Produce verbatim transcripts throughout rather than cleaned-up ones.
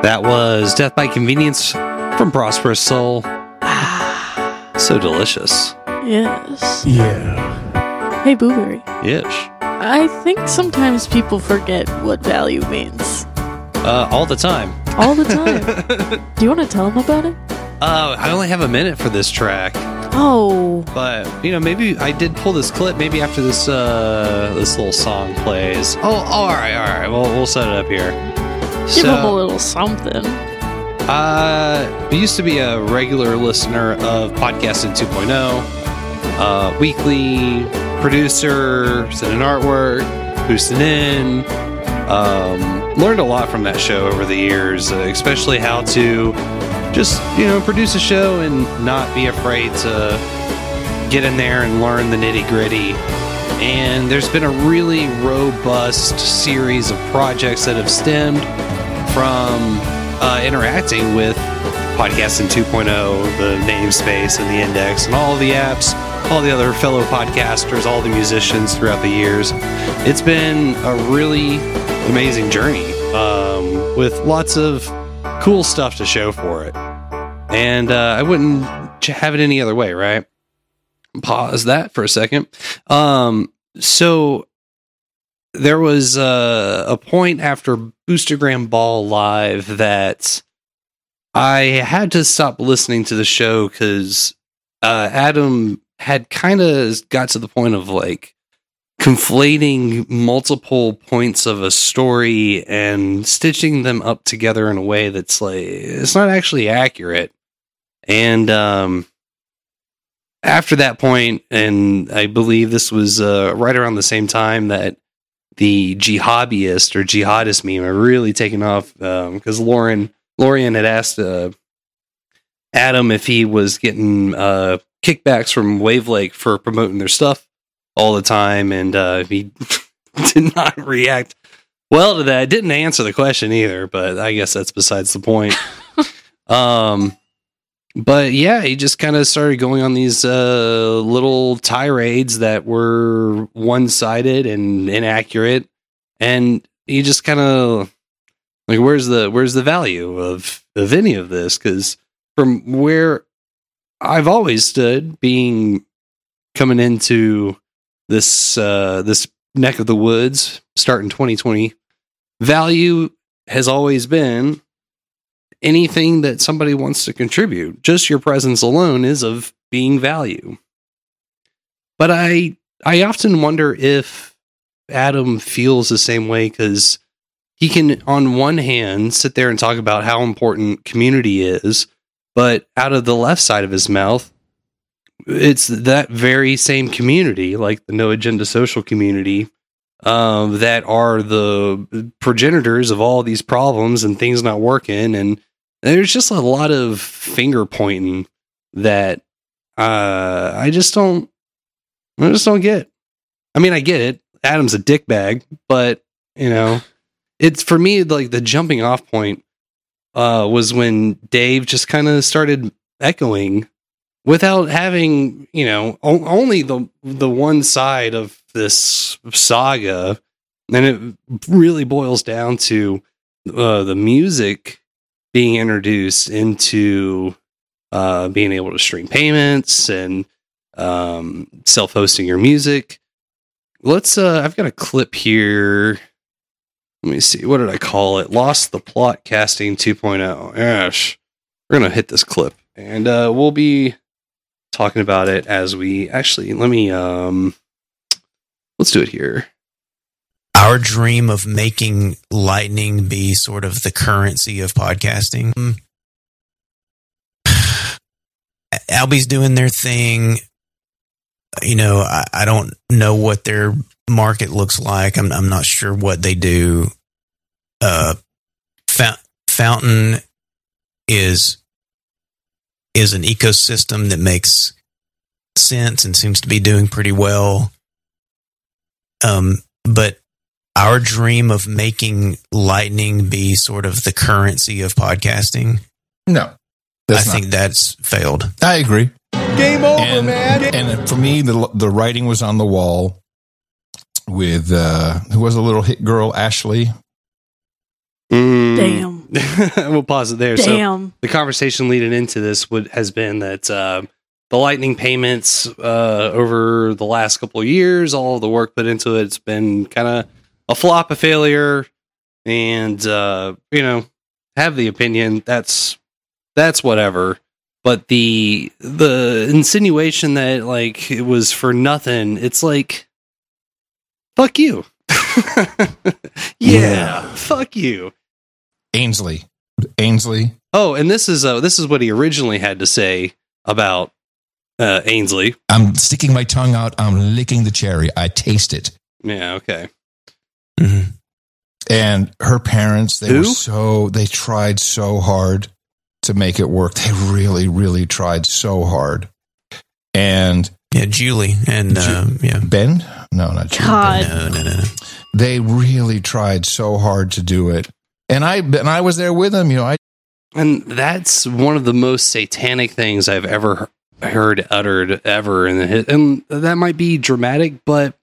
That was Death by Convenience from Prosperous Soul. So delicious. Yes. Yeah. Hey, Booberry. Yes. I think sometimes people forget what value means. Uh, all the time. All the time. Do you want to tell them about it? Uh, I only have a minute for this track. Oh. But, you know, maybe I did pull this clip maybe after this uh, this little song plays. Oh, all right, all right. Well, we'll set it up here. Give them a little something. Uh, I used to be a regular listener of Podcasting two point oh, uh, weekly producer, sending artwork, boosting in. Um, learned a lot from that show over the years, uh, especially how to just, you know, produce a show and not be afraid to get in there and learn the nitty gritty. And there's been a really robust series of projects that have stemmed from uh, interacting with Podcasting two point oh, the namespace and the index and all the apps, all the other fellow podcasters, all the musicians throughout the years. It's been a really amazing journey um, with lots of cool stuff to show for it. And uh, I wouldn't have it any other way, right? Pause that for a second. Um, so there was uh, a point after Boostergram Ball Live that I had to stop listening to the show because uh, Adam had kind of got to the point of like conflating multiple points of a story and stitching them up together in a way that's like, it's not actually accurate. And um, after that point, and I believe this was uh, right around the same time that the jihadist or jihadist meme are really taking off, because um, Lauren Lorian had asked uh, Adam if he was getting uh, kickbacks from Wavelake for promoting their stuff all the time, and uh, he did not react well to that. Didn't answer the question either, but I guess that's besides the point. um, but yeah, he just kind of started going on these uh, little tirades that were one-sided and inaccurate, and he just kind of like, where's the where's the value of of any of this? Because from where I've always stood, being coming into this uh, this neck of the woods, starting twenty twenty, value has always been anything that somebody wants to contribute. Just your presence alone is of being value. But I I often wonder if Adam feels the same way, because he can, on one hand, sit there and talk about how important community is, but out of the left side of his mouth, it's that very same community, like the No Agenda Social community, um, that are the progenitors of all these problems and things not working. And there's just a lot of finger pointing that uh, I just don't, I just don't get. I mean, I get it. Adam's a dickbag, but you know, it's for me like the jumping off point uh, was when Dave just kind of started echoing, without having, you know, o- only the the one side of this saga. And it really boils down to uh, the music being introduced into uh, being able to stream payments and um, self-hosting your music. Let's, uh, I've got a clip here. Let me see. What did I call it? Lost the Plot Casting two point oh. Gosh, we're going to hit this clip, and uh, we'll be talking about it as we actually, let me, um, let's do it here. Our dream of making Lightning be sort of the currency of podcasting. Albie's doing their thing. You know, I, I don't know what their market looks like. I'm, I'm not sure what they do. Uh, F- Fountain is is an ecosystem that makes sense and seems to be doing pretty well. Um, but our dream of making Lightning be sort of the currency of podcasting, no, I not. think that's failed. I agree. Game over, and, man. And for me, the the writing was on the wall with uh, who was a little hit girl, Ashley. Damn. we'll pause it there. Damn. So the conversation leading into this would has been that uh, the Lightning payments uh, over the last couple of years, all of the work put into it, it's been kind of a flop, a failure, and uh, you know, have the opinion that's that's whatever. But the the insinuation that like it was for nothing, it's like, fuck you. yeah, yeah, fuck you. Ainsley. Ainsley. Oh, and this is uh, this is what he originally had to say about uh, Ainsley. I'm sticking my tongue out. I'm licking the cherry. I taste it. Yeah, okay. Mm-hmm. And her parents, they Who? were so, they tried so hard to make it work. They really, really tried so hard. And yeah, Julie and uh, yeah, Ben? No, not Julie. God. no, no, no, no. They really tried so hard to do it. And I and I was there with them, you know. I And that's one of the most satanic things I've ever heard uttered ever in the hit. And that might be dramatic, but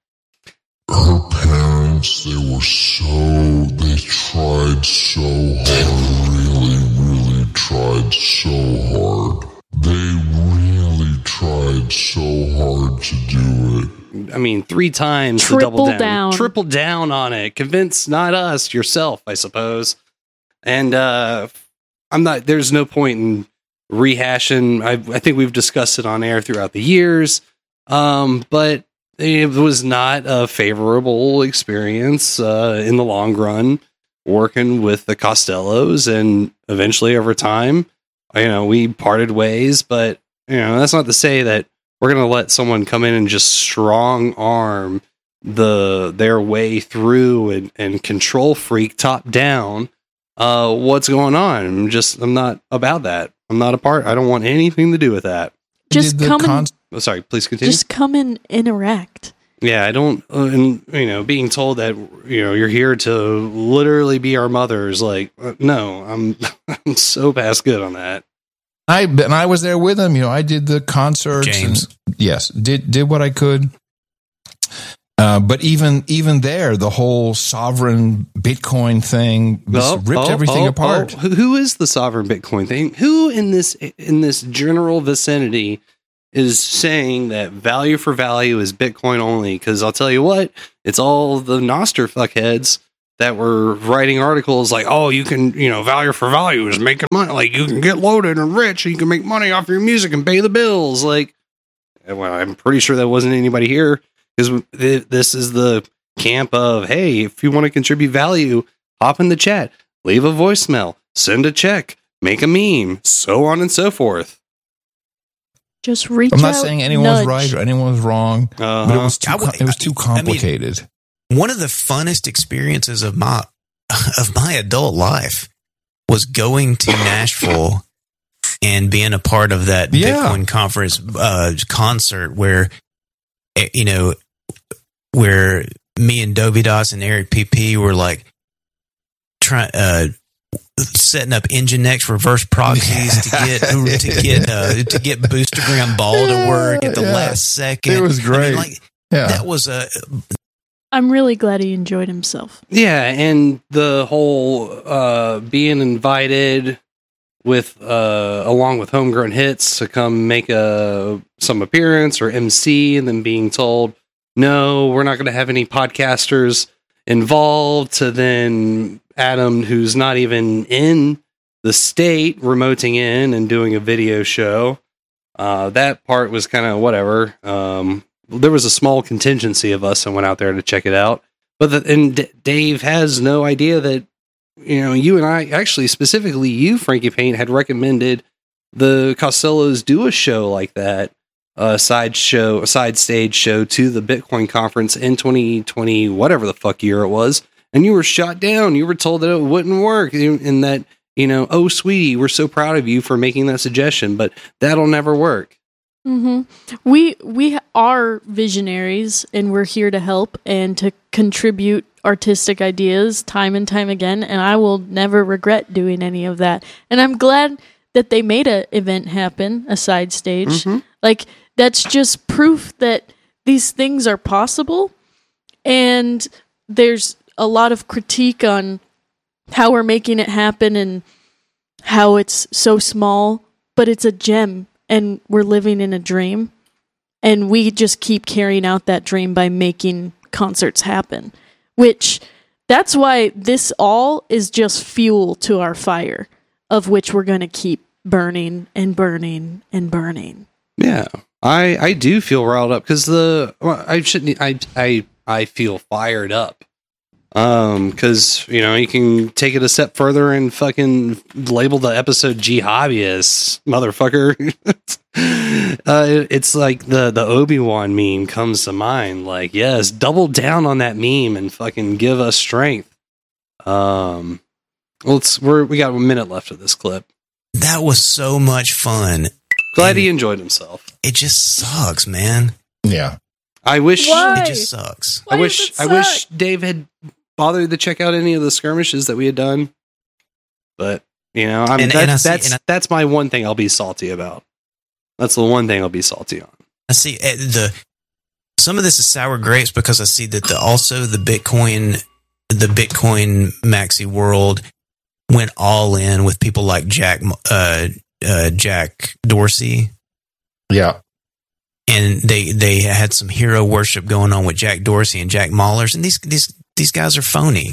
her parents, they were so, they tried so hard, really, really tried so hard. They really tried so hard to do it. I mean, three times Triple to double down. down. Triple down on it. Convince not us, yourself, I suppose. And uh, I'm not, there's no point in rehashing. I, I think we've discussed it on air throughout the years. Um, but it was not a favorable experience uh, in the long run working with the Costellos. And eventually over time, you know, we parted ways. But, you know, that's not to say that we're going to let someone come in and just strong arm the their way through and, and control freak top down uh, what's going on. I'm just, I'm not about that. I'm not a part. I don't want anything to do with that. Just did the come con- and Oh, sorry, please continue. just come and interact. Yeah, I don't, uh, and you know, being told that you know you're here to literally be our mothers, like, uh, no, I'm, I'm so past good on that. I and I was there with them, you know. I did the concerts. James. And, yes, did did what I could. Uh, but even even there, the whole sovereign Bitcoin thing just Oh, ripped oh, everything oh, apart. oh. Who- Who is the sovereign Bitcoin thing? Who in this in this general vicinity is saying that value for value is Bitcoin only? Because I'll tell you what, it's all the Noster fuckheads that were writing articles like, oh, you can, you know, value for value is making money. Like, you can get loaded and rich, and you can make money off your music and pay the bills. Like, well, I'm pretty sure that wasn't anybody here, because this is the camp of, hey, if you want to contribute value, hop in the chat, leave a voicemail, send a check, make a meme, so on and so forth. Just reach I'm not out, saying anyone was nudge. right or anyone was wrong, Uh-huh. but it was too I would- com- it was too I mean- complicated. One of the funnest experiences of my of my adult life was going to Nashville and being a part of that Yeah. Bitcoin conference uh, concert where, eh, you know, where me and Dovidas and Eric P P were like trying uh, setting up Nginx reverse proxies to get to get uh, to get Boostergram Ball to work at the Yeah. last second. It was I mean, great. like Yeah, that was a I'm really glad he enjoyed himself. Yeah, and the whole uh, being invited with uh, along with Homegrown Hits to come make a some appearance or M C, and then being told, no, we're not going to have any podcasters involved. To then Adam, who's not even in the state, remoting in and doing a video show. Uh, that part was kind of whatever. Um, there was a small contingency of us and went out there to check it out. But the, and D- Dave has no idea that, you know, you and I, actually specifically you, Frankie Paint, had recommended the Costellos do a show like that, a side show, a side stage show to the Bitcoin conference in twenty twenty, whatever the fuck year it was. And you were shot down. You were told that it wouldn't work, and that, you know, oh, sweetie, we're so proud of you for making that suggestion, but that'll never work. hmm We we are visionaries, and we're here to help and to contribute artistic ideas time and time again. And I will never regret doing any of that. And I'm glad that they made an event happen, a side stage. Mhm. Like, that's just proof that these things are possible. And there's a lot of critique on how we're making it happen and how it's so small, but it's a gem and we're living in a dream. And we just keep carrying out that dream by making concerts happen, which that's why this all is just fuel to our fire, of which we're going to keep burning and burning and burning. Yeah, I I do feel riled up because the well, I shouldn't I I I feel fired up. Um, because you know you can take it a step further and fucking label the episode "G Hobbyists," motherfucker. uh, it, it's like the the Obi-Wan meme comes to mind. Like, yes, double down on that meme and fucking give us strength. Um, let's we're we got a minute left of this clip. That was so much fun. Glad And he enjoyed himself. It just sucks, man. Yeah. I wish. Why? It just sucks. Why I does wish. it I suck? wish Dave had bothered to check out any of the skirmishes that we had done. But you know, I'm, And- that, and I see- that's and I- that's my one thing I'll be salty about. That's the one thing I'll be salty on. I see uh, the some of this is sour grapes because I see that the also the Bitcoin the Bitcoin maxi world went all in with people like Jack uh, uh, Jack Dorsey, Yeah. and they they had some hero worship going on with Jack Dorsey and Jack Mahlers, and these these these guys are phony.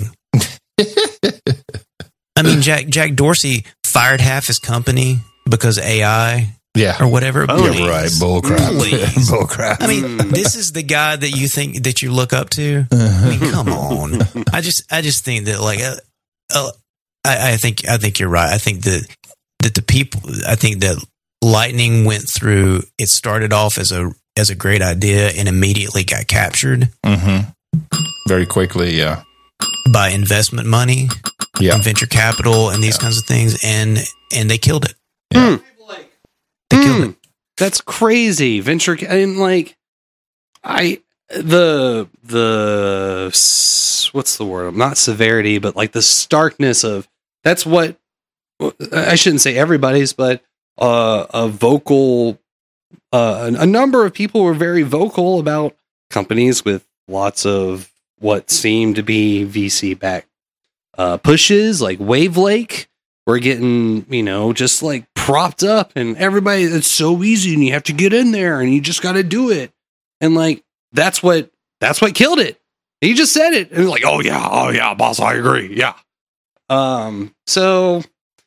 I mean, Jack Jack Dorsey fired half his company because A I Yeah. or whatever. Phony. Yeah, right. Bull crap. Please. Bull crap. I mean, this is the guy that you think that you look up to. I mean, come on. I just, I just think that, like, uh, uh, I, I think, I think you're right. I think that that the people, I think that Lightning went through. It started off as a as a great idea and immediately got captured Mm-hmm. Very quickly, yeah. by investment money, Yeah. and venture capital, and these kinds of things, and and they killed it. Yeah. They killed Hmm. it. That's crazy. Venture ca- and like I the the s- what's the word? Not severity, but like the starkness of that's what I shouldn't say everybody's, but uh, a vocal uh, a number of people were very vocal about companies with lots of what seemed to be V C backed uh, pushes, like Wave Lake. We're getting, you know, just like propped up, and everybody, it's so easy, and you have to get in there, and you just got to do it. And like, that's what, that's what killed it. He just said it. And like, oh yeah, oh yeah, boss, I agree. Yeah. Um, so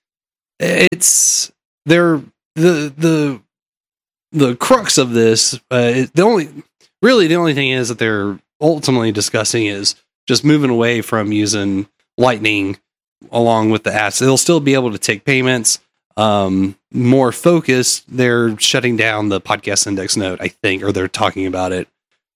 it's, they're, the, the, the crux of this, uh, it- the only, really the only thing is that they're ultimately discussing is just moving away from using Lightning along with the apps. They'll still be able to take payments. Um, more focused, they're shutting down the podcast index node, I think, or they're talking about it.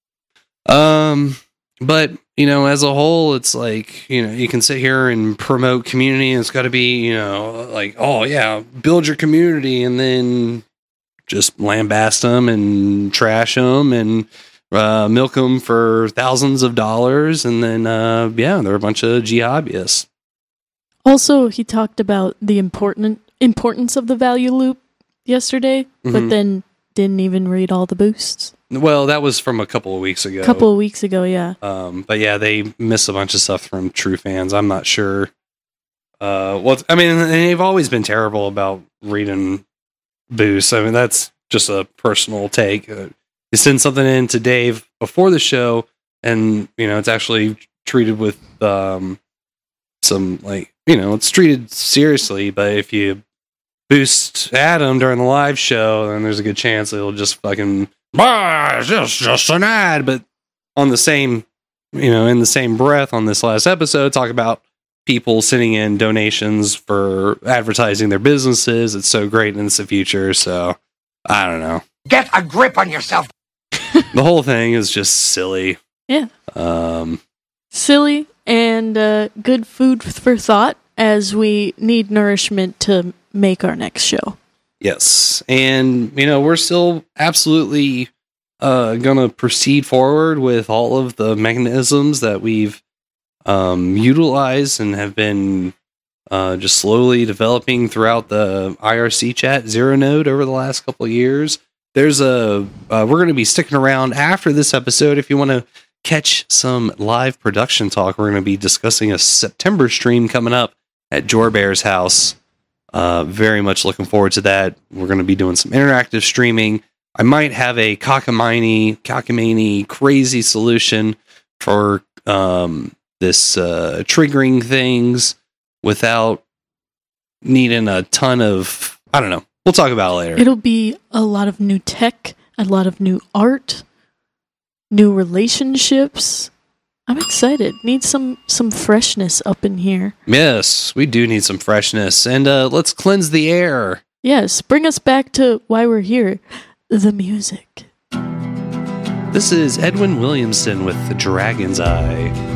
Um, but you know, as a whole, it's like, you know, you can sit here and promote community, and it's got to be, you know, like, oh yeah, build your community, and then just lambast them and trash them and uh, milk them for thousands of dollars, and then uh, yeah, they're a bunch of G hobbyists. Also, he talked about the important importance of the value loop yesterday, but Mhm. then didn't even read all the boosts. Well, that was from a couple of weeks ago. A couple of weeks ago, yeah. Um, but yeah, they miss a bunch of stuff from true fans. I'm not sure. Uh, well, I mean, they've always been terrible about reading boosts. I mean, that's just a personal take. Uh, you send something in to Dave before the show, and you know it's actually treated with um, some like you know it's treated seriously. But if you boost Adam during the live show, then there's a good chance it'll just fucking ah, it's just just an ad. But on the same, you know, in the same breath, on this last episode, talk about people sending in donations for advertising their businesses. It's so great and it's the future. So I don't know. Get a grip on yourself. The whole thing is just silly. Yeah. Um, Silly and uh, good food for thought as we need nourishment to make our next show. yes. And, you know, we're still absolutely uh, going to proceed forward with all of the mechanisms that we've um, utilized and have been uh, just slowly developing throughout the I R C chat zero node over the last couple of years. There's a, uh, we're going to be sticking around after this episode. If you want to catch some live production talk, we're going to be discussing a September stream coming up at Jorbear's house. Uh, very much looking forward to that. We're going to be doing some interactive streaming. I might have a cockamamie, cockamamie crazy solution for um, this uh, triggering things without needing a ton of, I don't know. We'll talk about it later. It'll be a lot of new tech, a lot of new art, new relationships. I'm excited. Need some some freshness up in here. Yes, we do need some freshness. And uh, let's cleanse the air. Yes, bring us back to why we're here. The music. This is Edwin Williamson with The Dragon's Eye.